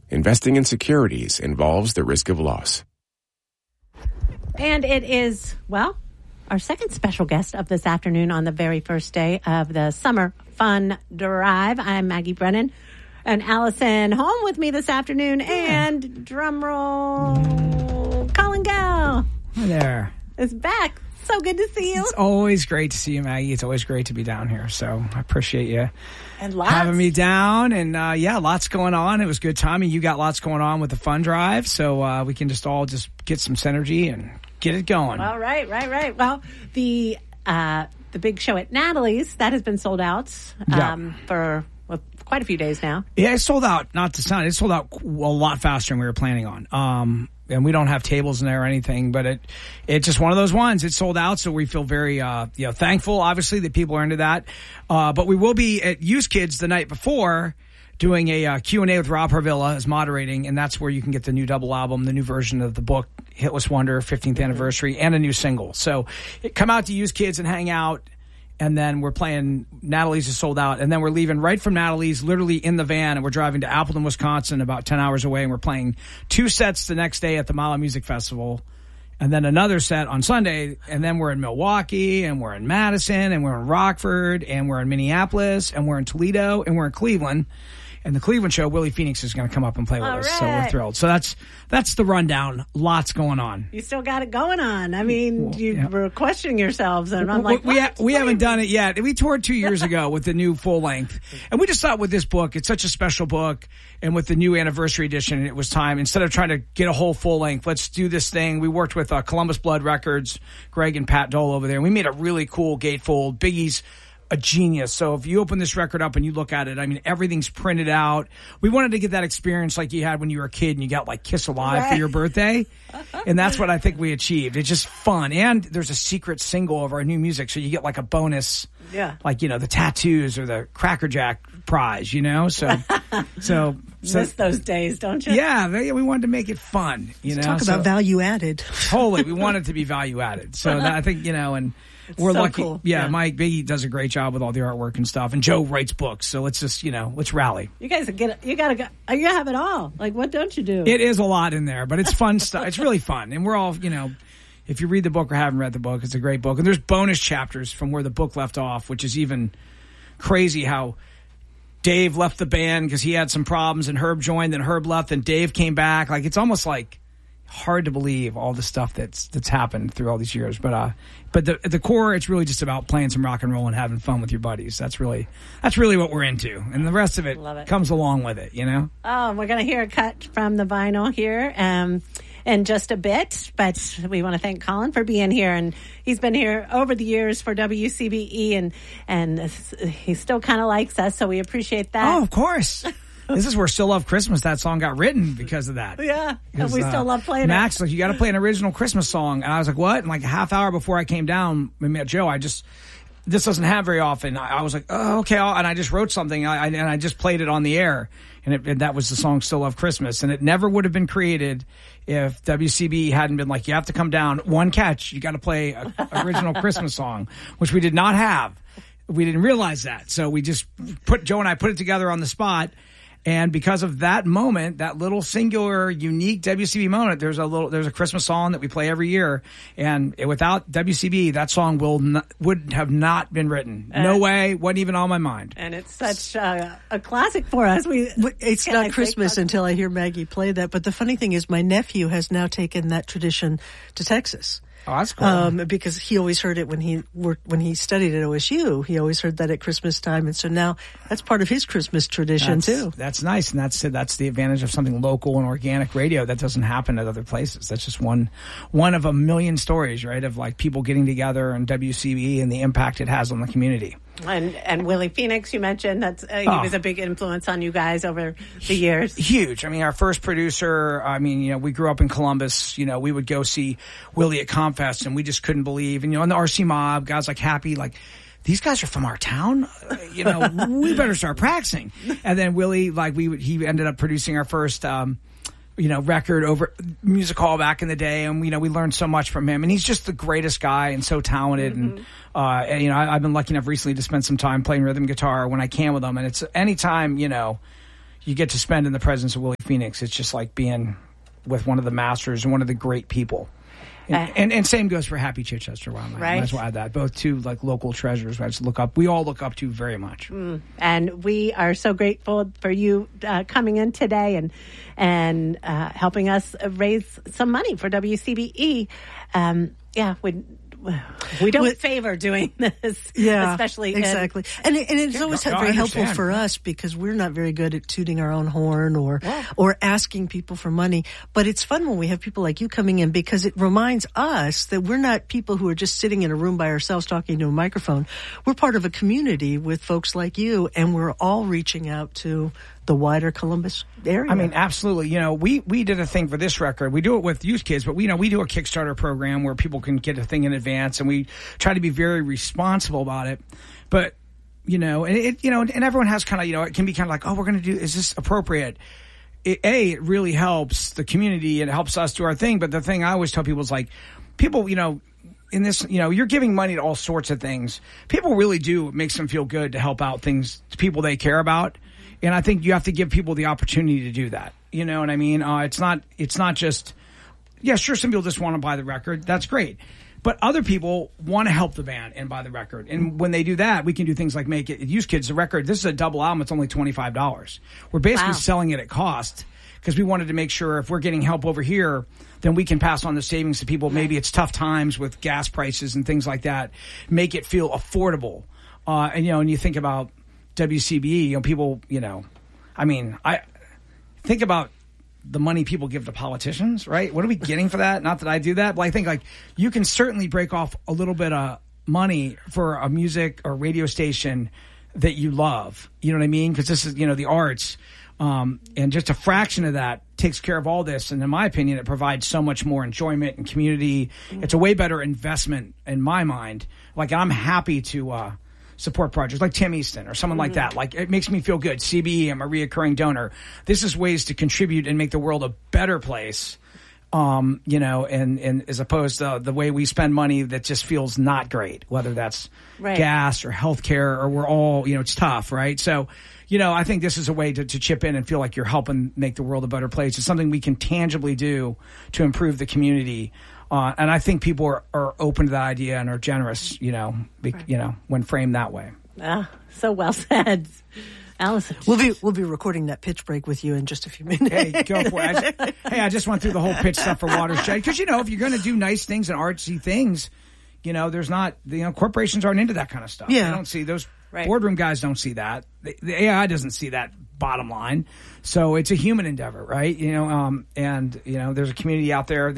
Investing in securities involves the risk of loss. And it is, well, our second special guest of this afternoon on the very first day of the Summer Fun Drive. I'm Maggie Brennan, and Allison home with me this afternoon. And drum roll, Colin Gale. Hi there. Is back. So good to see you. It's always great to see you, Maggie. It's always great to be down here. So I appreciate you having me down. And lots going on. It was good timing. You got lots going on with the Fun Drive. So we can all get some synergy and get it going. All right. Well, the big show at Natalie's, that has been sold out for quite a few days now. Yeah, it sold out. Not to sound, it sold out a lot faster than we were planning on. And we don't have tables in there or anything, but it's just one of those ones. It sold out, so we feel very thankful, obviously, that people are into that. But we will be at Use Kids the night before doing a Q&A with Rob Harvilla as moderating, and that's where you can get the new double album, the new version of the book, Hitless Wonder, 15th anniversary, and a new single. So come out to Use Kids and hang out. And then we're playing, Natalie's is sold out. And then we're leaving right from Natalie's, literally in the van, and we're driving to Appleton, Wisconsin, about 10 hours away. And we're playing 2 sets the next day at the Mala Music Festival. And then another set on Sunday. And then we're in Milwaukee, and we're in Madison, and we're in Rockford, and we're in Minneapolis, and we're in Toledo, and we're in Cleveland. And the Cleveland show, Willie Phoenix is going to come up and play with us. So we're thrilled. So that's the rundown. Lots going on. You still got it going on. I mean, you were questioning yourselves, and I'm like, we haven't done it yet. We toured 2 years ago with the new full length. And we just thought with this book, it's such a special book. And with the new anniversary edition, it was time, instead of trying to get a whole full length, let's do this thing. We worked with Columbus Blood Records, Greg and Pat Dole over there. And we made a really cool gatefold. Biggie's a genius. So if you open this record up and you look at it, I mean, everything's printed out. We wanted to get that experience like you had when you were a kid and you got like Kiss Alive for your birthday. And that's what I think we achieved. It's just fun. And there's a secret single of our new music. So you get like a bonus, like, the tattoos or the Cracker Jack prize, So miss those days, don't you? Yeah, we wanted to make it fun, Talk about value added. Totally. We wanted to be value added. So I think, and we're so lucky. Cool. Yeah, Mike Biggie does a great job with all the artwork and stuff, and Joe writes books. So let's just, let's rally. You guys you have it all. Like, what don't you do? It is a lot in there, but it's fun stuff. It's really fun, and we're all, if you read the book or haven't read the book, it's a great book. And there's bonus chapters from where the book left off, which is even crazy. How Dave left the band because he had some problems, and Herb joined, and Herb left, and Dave came back. Like, it's almost like hard to believe all the stuff that's happened through all these years. But at the core, it's really just about playing some rock and roll and having fun with your buddies. That's really what we're into, and the rest of it comes along with it. Oh, we're gonna hear a cut from the vinyl here in just a bit, but we want to thank Colin for being here, and he's been here over the years for WCBE, and he still kind of likes us, so we appreciate that. Oh, of course. This is where Still Love Christmas, that song got written because of that. Yeah, and we still love playing Max, it. Like, you got to play an original Christmas song. And I was like, what? And like a half hour before I came down, we met Joe. This doesn't happen very often. I was like, oh, okay. And I just wrote something, and I just played it on the air. And that was the song Still Love Christmas. And it never would have been created if WCB hadn't been like, you have to come down. One catch, you got to play an original Christmas song, which we did not have. We didn't realize that. So we just Joe and I put it together on the spot. And because of that moment, that little singular, unique WCB moment, there's a Christmas song that we play every year. And without WCB, that song would have not been written. No way. Wasn't even on my mind. And it's such a classic for us. It's not Christmas until I hear Maggie play that. But the funny thing is, my nephew has now taken that tradition to Texas. Oh, that's cool. Because he always heard it when he studied at OSU. He always heard that at Christmas time, and so now that's part of his Christmas tradition too. That's nice, and that's the advantage of something local and organic radio that doesn't happen at other places. That's just one of a million stories, right? Of like people getting together and WCB and the impact it has on the community. And Willie Phoenix, you mentioned he was a big influence on you guys over the years. Huge. I mean, our first producer. I mean, we grew up in Columbus. We would go see Willie at Comfest, and we just couldn't believe. And in the RC Mob, guys like Happy, like, these guys are from our town. We better start practicing. And then Willie, like, he ended up producing our first. Record over Music Hall back in the day, and we learned so much from him, and he's just the greatest guy and so talented. Mm-hmm. And I've been lucky enough recently to spend some time playing rhythm guitar when I can with him, and it's anytime you you get to spend in the presence of Willie Phoenix. It's just like being with one of the masters and one of the great people. And same goes for Happy Chichester. Wow, right. Might as well add that. Both two like local treasures. I just we all look up to very much. And we are so grateful for you coming in today and helping us raise some money for WCBE. We don't favor doing this, especially exactly. And it's always very helpful for us because we're not very good at tooting our own horn or asking people for money. But it's fun when we have people like you coming in because it reminds us that we're not people who are just sitting in a room by ourselves talking to a microphone. We're part of a community with folks like you, and we're all reaching out to the wider Columbus area. I mean, absolutely. You know, we did a thing for this record. We do it with youth kids, but we do a Kickstarter program where people can get a thing in advance, and we try to be very responsible about it. But and everyone has kind of, it can be kind of like, oh, we're going to do, is this appropriate? It really helps the community. It helps us do our thing. But the thing I always tell people is like, people, in this, you're giving money to all sorts of things. People really do. It makes them feel good to help out things to people they care about. And I think you have to give people the opportunity to do that. You know what I mean? It's not just, sure, some people just want to buy the record. That's great. But other people want to help the band and buy the record. And when they do that, we can do things like make it, Youth Kids, the record, this is a double album. It's only $25. We're basically selling it at cost because we wanted to make sure if we're getting help over here, then we can pass on the savings to people. Maybe it's tough times with gas prices and things like that. Make it feel affordable. And you think about WCBE, people, I think about the money people give to politicians, right? What are we getting for that? Not that I do that, but I think like you can certainly break off a little bit of money for a music or radio station that you love. You know what I mean? Because this is, the arts. And just a fraction of that takes care of all this. And in my opinion, it provides so much more enjoyment and community. It's a way better investment in my mind. Like I'm happy to, support projects like Tim Easton or someone like that. Like it makes me feel good. CBE, I'm a reoccurring donor. This is ways to contribute and make the world a better place. And as opposed to the way we spend money that just feels not great, whether that's gas or healthcare or we're all, it's tough, right? So, I think this is a way to chip in and feel like you're helping make the world a better place. It's something we can tangibly do to improve the community. And I think people are open to that idea and are generous, when framed that way. So well said. Allison. We'll be recording that pitch break with you in just a few minutes. Hey, go for it. I just went through the whole pitch stuff for Watershed. Because, if you're going to do nice things and artsy things, there's not, corporations aren't into that kind of stuff. Yeah. They don't see those boardroom guys don't see that. The AI doesn't see that bottom line. So it's a human endeavor, right? There's a community out there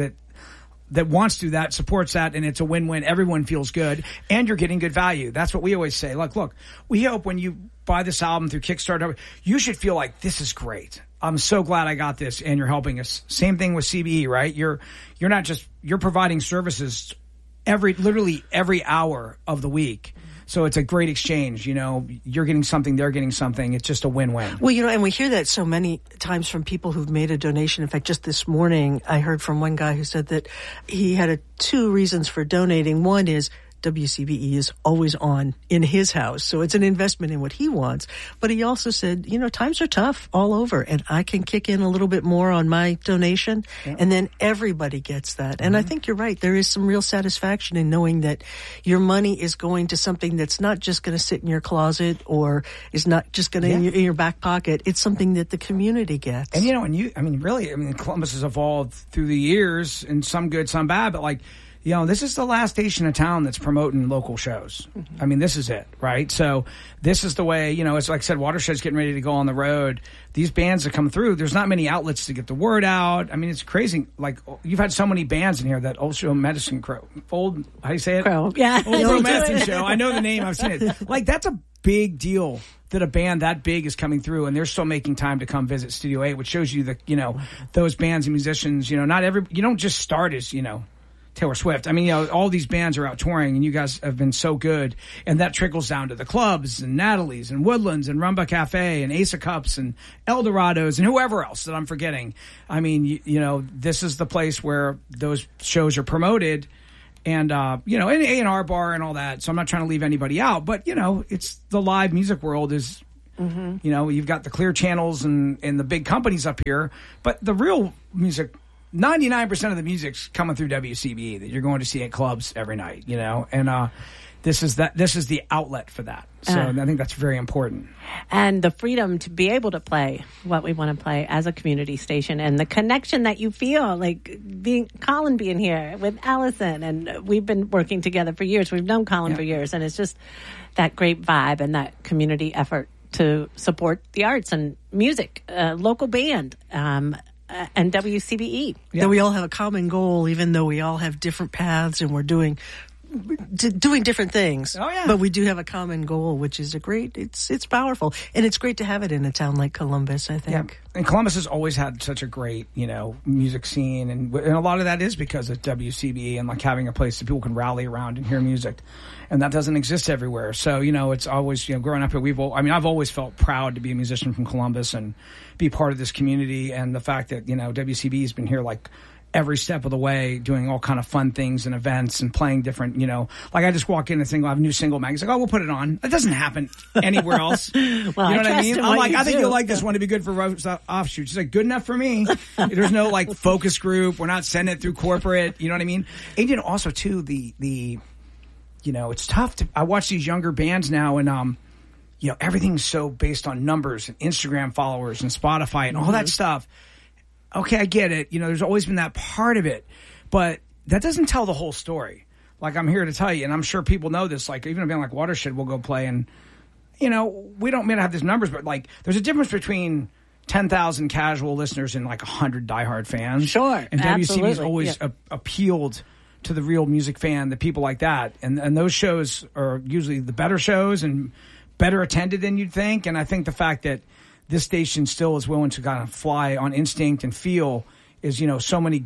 that wants to do that, supports that, and it's a win-win. Everyone feels good, and you're getting good value. That's what we always say. Look, we hope when you buy this album through Kickstarter, you should feel like this is great. I'm so glad I got this, and you're helping us. Same thing with CBE, right? You're providing services literally every hour of the week. So it's a great exchange. You're getting something, they're getting something. It's just a win-win. Well, and we hear that so many times from people who've made a donation. In fact, just this morning, I heard from one guy who said that he had two reasons for donating. One is WCBE is always on in his house, so it's an investment in what he wants. But he also said, times are tough all over, and I can kick in a little bit more on my donation, and then everybody gets that. And I think you're right. There is some real satisfaction in knowing that your money is going to something that's not just going to sit in your closet or is not just going to in your back pocket. It's something that the community gets. And Columbus has evolved through the years, and some good, some bad, but this is the last station in town that's promoting local shows. I mean, this is it, right? So this is the way, it's like I said, Watershed's getting ready to go on the road. These bands that come through, there's not many outlets to get the word out. I mean, it's crazy. Like, you've had so many bands in here, that Old Show Medicine Crow. How do you say it? Crow, yeah. Old Show Medicine Show. I know the name. I've seen it. Like, that's a big deal that a band that big is coming through, and they're still making time to come visit Studio 8, which shows you those bands and musicians, you don't just start as, Taylor Swift. I mean, all these bands are out touring, and you guys have been so good. And that trickles down to the clubs and Natalie's and Woodlands and Rumba Cafe and Ace of Cups and Eldorados and whoever else that I'm forgetting. I mean, this is the place where those shows are promoted, and, and A&R Bar and all that. So I'm not trying to leave anybody out, but, it's the live music world is You know, you've got the Clear Channels and the big companies up here, but the real music, 99% of the music's coming through WCBE that you're going to see at clubs every night, you know, and this is the outlet for that. So I think that's very important. And the freedom to be able to play what we want to play as a community station, and the connection that you feel, like Colin being here with Allison, and we've been working together for years. We've known Colin for years, and it's just that great vibe and that community effort to support the arts and music, local band, and WCBE. That we all have a common goal, even though we all have different paths and we're doing different things. Oh, yeah. But we do have a common goal, which is it's powerful. And it's great to have it in a town like Columbus, I think. Yeah. And Columbus has always had such a great, you know, music scene. And a lot of that is because of WCBE and like having a place that people can rally around and hear music. And that doesn't exist everywhere. So, you know, it's always, you know, growing up here, I've always felt proud to be a musician from Columbus and be part of this community. And the fact that, you know, WCBE has been here like every step of the way, doing all kind of fun things and events and playing different, you know, like I just walk in and think, I have a new single mag. It's like, oh, we'll put it on. That doesn't happen anywhere else. Well, you know what I mean? I'm like, I think do. you'll like this one to be good for offshoots. She's like, good enough for me. There's no like focus group. We're not sending it through corporate. You know what I mean? And you know, also too, the you know, it's tough I watch these younger bands now and, you know, everything's so based on numbers and Instagram followers and Spotify and all that stuff. Okay, I get it. You know, there's always been that part of it, but that doesn't tell the whole story. Like I'm here to tell you, and I'm sure people know this, like even a band like Watershed will go play and, you know, we don't may not have these numbers, but like there's a difference between 10,000 casual listeners and like 100 diehard fans. Sure, and WCB's absolutely. always appealed to the real music fan, the people like that. And those shows are usually the better shows and better attended than you'd think. And I think the fact that this station still is willing to kind of fly on instinct and feel is, you know,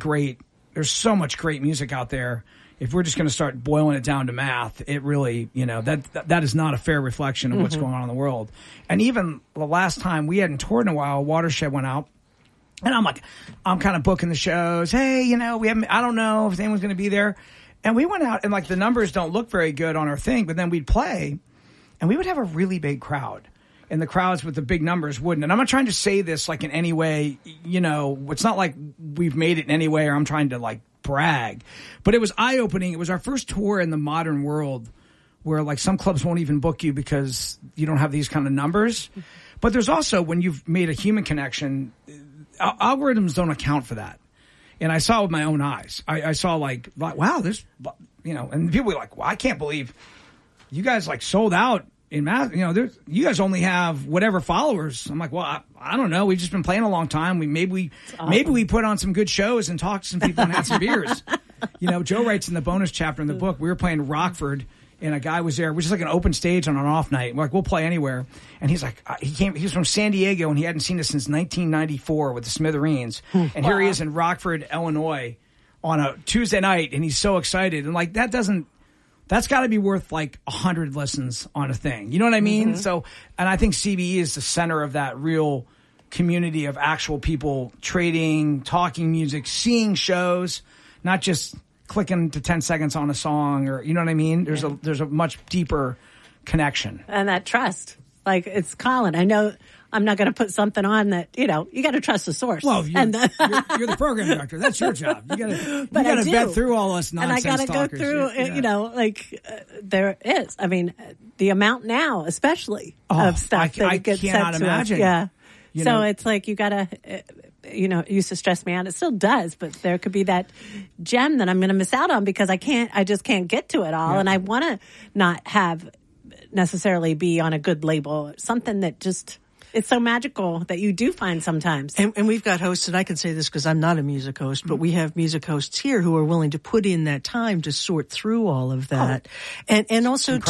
there's so much great music out there. If we're just going to start boiling it down to math, it really, you know, that is not a fair reflection of what's going on in the world. And even the last time we hadn't toured in a while, Watershed went out. And I'm kind of booking the shows. Hey, you know, I don't know if anyone's going to be there. And we went out and like the numbers don't look very good on our thing, but then we'd play and we would have a really big crowd. And the crowds with the big numbers wouldn't. And I'm not trying to say this like in any way, you know, it's not like we've made it in any way or I'm trying to like brag. But it was eye-opening. It was our first tour in the modern world where like some clubs won't even book you because you don't have these kind of numbers. But there's also when you've made a human connection, algorithms don't account for that. And I saw with my own eyes. I saw like, wow, there's, you know, and people were like, well, I can't believe you guys like sold out. In math, you know, you guys only have whatever followers. I'm like, well, I don't know. We've just been playing a long time. Maybe we put on some good shows and talked to some people and had some beers. You know, Joe writes in the bonus chapter in the book, we were playing Rockford and a guy was there, which is like an open stage on an off night. We're like, we'll play anywhere. And he's like, he was from San Diego and he hadn't seen us since 1994 with the Smithereens. And here he is in Rockford, Illinois on a Tuesday night and he's so excited. And like, that's got to be worth like 100 listens on a thing. You know what I mean? So, and I think CBE is the center of that real community of actual people trading, talking music, seeing shows, not just clicking to 10 seconds on a song or, you know what I mean? There's a much deeper connection. And that trust. Like it's Colin. I know I'm not going to put something on that, you know, you got to trust the source. Well, you're the program director. That's your job. You got to vet through all us nonsense and I got to go through, you know, like there is. I mean, the amount now, especially of stuff that gets sent to us. Yeah. So it's like you got to, you know, it used to stress me out. It still does, but there could be that gem that I'm going to miss out on because I just can't get to it all. Yeah. And I want to not have necessarily be on a good label, something that just... It's so magical that you do find sometimes. And we've got hosts, and I can say this because I'm not a music host, but we have music hosts here who are willing to put in that time to sort through all of that. And also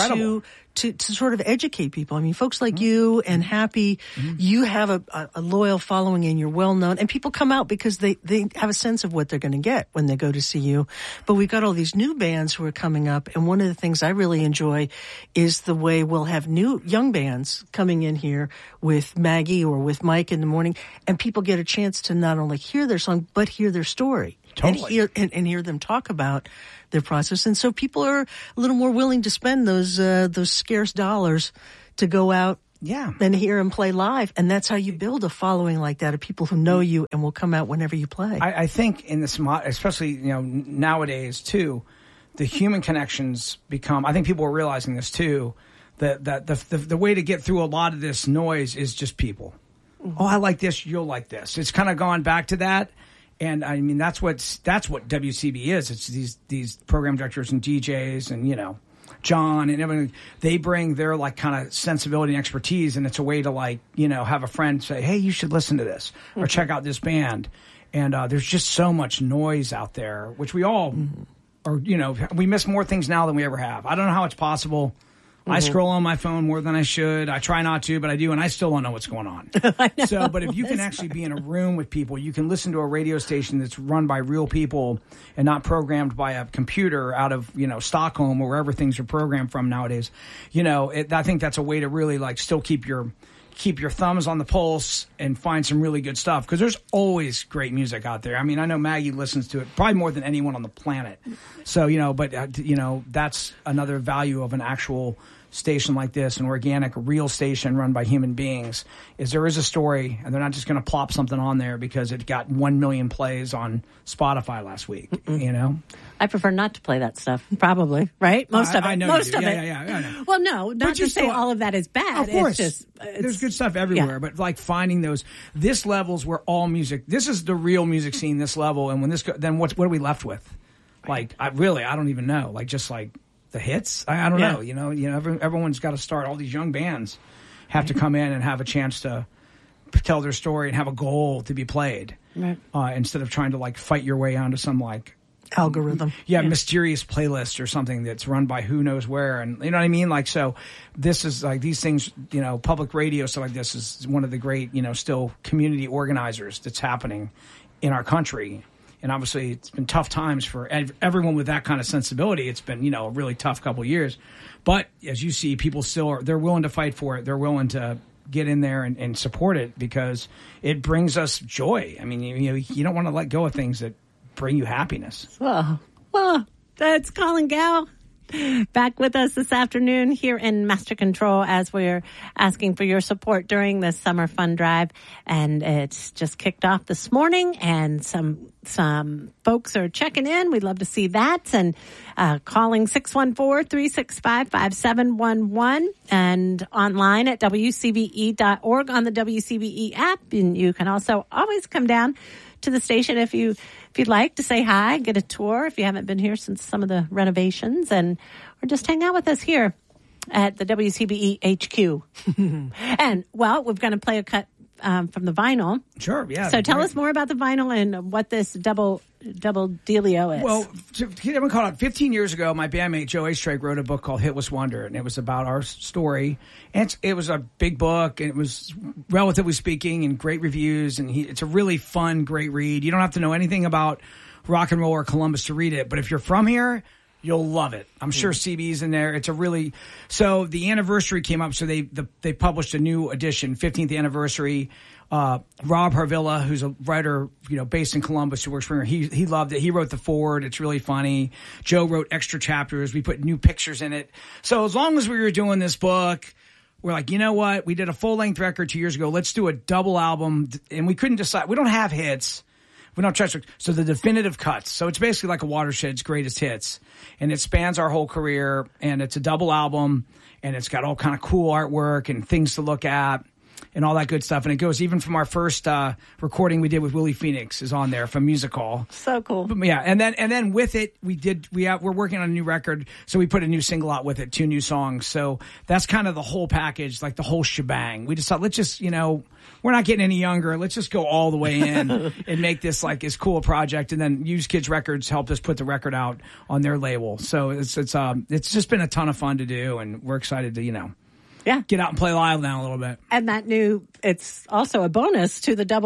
to sort of educate people. I mean, folks like you and Happy, you have a loyal following and you're well known. And people come out because they have a sense of what they're going to get when they go to see you. But we've got all these new bands who are coming up. And one of the things I really enjoy is the way we'll have new young bands coming in here with Maggie or with Mike in the morning. And people get a chance to not only hear their song, but hear their story. Totally. And hear them talk about their process. And so people are a little more willing to spend those scarce dollars to go out Yeah. and hear him play live. And that's how you build a following like that of people who know you and will come out whenever you play. I think in this, especially, nowadays too, the human connections become, I think people are realizing this too, that the way to get through a lot of this noise is just people. Oh, I like this, you'll like this. It's kind of gone back to that. And I mean, that's what WCB is. It's these program directors and DJs and, John and everything. They bring their like kind of sensibility and expertise. And it's a way to like, have a friend say, hey, you should listen to this or check out this band. And there's just so much noise out there, which we all are, we miss more things now than we ever have. I don't know how it's possible. I scroll on my phone more than I should. I try not to, but I do, and I still don't know what's going on. So, but if you can actually be in a room with people, you can listen to a radio station that's run by real people and not programmed by a computer out of, Stockholm or wherever things are programmed from nowadays. I think that's a way to really like still keep your thumbs on the pulse and find some really good stuff, because there's always great music out there. I mean, I know Maggie listens to it probably more than anyone on the planet. So, that's another value of an actual station like this, an organic, real station run by human beings, is there is a story, and they're not just going to plop something on there because it got 1 million plays on Spotify last week. I prefer not to play that stuff, probably, right? Most of it. I know most you do. of Yeah, it. I know. Well, no, not to say all of that is bad. Of course. It's just, there's good stuff everywhere, but like finding this level's where all music, this is the real music scene, this level, and when then what are we left with? Like, I don't even know. Like, just like the hits? I don't know. Everyone's got to start. All these young bands have to come in and have a chance to tell their story and have a goal to be played, right. Instead of trying to like fight your way onto some like algorithm. Mysterious playlist or something that's run by who knows where. And you know what I mean? Like, so this is like these things, public radio, stuff like this is one of the great, still community organizers that's happening in our country. And obviously it's been tough times for everyone with that kind of sensibility. It's been, a really tough couple of years. But as you see, people still they're willing to fight for it. They're willing to get in there and support it because it brings us joy. I mean, you don't want to let go of things that bring you happiness. Well, that's Colin Gow back with us this afternoon here in Master Control as we're asking for your support during this summer fun drive. And it's just kicked off this morning, and some folks are checking in. We'd love to see that. And calling 614-365-5711 and online at WCBE.org on the WCBE app. And you can also always come down to the station if you'd like to say hi, get a tour if you haven't been here since some of the renovations, or just hang out with us here at the WCBE HQ. And, we're going to play a cut from the vinyl. Sure, yeah. So tell us more about the vinyl and what this double dealio is. Well, to get everyone caught up, 15 years ago, my bandmate Joe Astrake wrote a book called Hitless Wonder, and it was about our story. And it was a big book, and it was, relatively speaking, and great reviews, and it's a really fun, great read. You don't have to know anything about rock and roll or Columbus to read it, but if you're from here, you'll love it. I'm sure CB's in there. So the anniversary came up, so they published a new edition, 15th anniversary. Rob Harvilla, who's a writer, based in Columbus, who works for me, he loved it. He wrote the foreword. It's really funny. Joe wrote extra chapters. We put new pictures in it. So as long as we were doing this book, we're like, you know what? We did a full-length record 2 years ago. Let's do a double album. And we couldn't decide. We don't have hits. We don't trust. So the definitive cuts. So it's basically like a Watershed's greatest hits. And it spans our whole career. And it's a double album. And it's got all kind of cool artwork and things to look at and all that good stuff. And it goes even from our first recording we did with Willie Phoenix is on there from Music Hall. So cool. But yeah, and then with it we're working on a new record, so we put a new single out with it, 2 new songs. So that's kind of the whole package, like the whole shebang. We just thought, let's just, we're not getting any younger. Let's just go all the way in and make this like as cool a project. And then Used Kids Records helped us put the record out on their label. So it's just been a ton of fun to do, and we're excited to, get out and play live now a little bit. And it's also a bonus to the double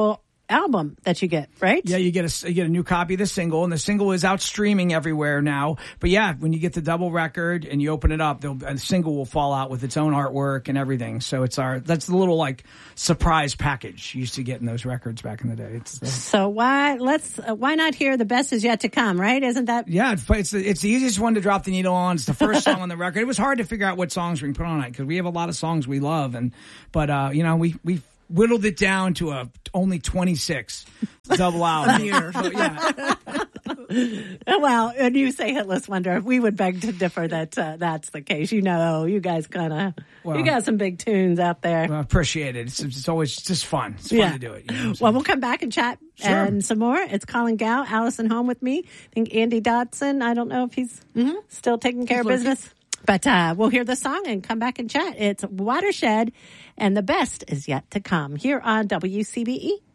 album that you get, right? Yeah, you get a new copy of the single, and the single is out streaming everywhere now. But yeah, when you get the double record and you open it up, the single will fall out with its own artwork and everything. So that's the little like surprise package you used to get in those records back in the day. So why not hear The Best Is Yet to Come, right? Isn't that? Yeah, it's the easiest one to drop the needle on. It's the first song on the record. It was hard to figure out what songs we can put on it because we have a lot of songs we love, but we whittled it down to only 26 double album. So, yeah. Well, when you say Hitless Wonder, we would beg to differ that that's the case. You guys you got some big tunes out there. Well, I appreciate it. It's always just fun. It's fun to do it. Well, we'll come back and chat and some more. It's Colin Gow, Allison home with me. I think Andy Dodson, I don't know if he's still taking care of business. But we'll hear the song and come back and chat. It's Watershed, and The Best Is Yet to Come here on WCBE.